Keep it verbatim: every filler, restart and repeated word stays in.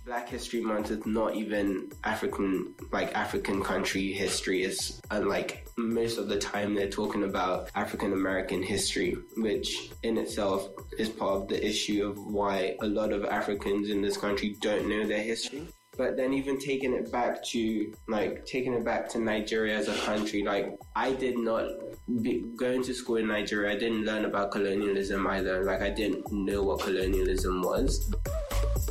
Black History Month is not even African, like African country history. It's uh, like most of the time they're talking about African American history, which in itself is part of the issue of why a lot of Africans in this country don't know their history. But then even taking it back to, like, taking it back to Nigeria as a country, like, I did not, be, going to school in Nigeria, I didn't learn about colonialism either. Like, I didn't know what colonialism was.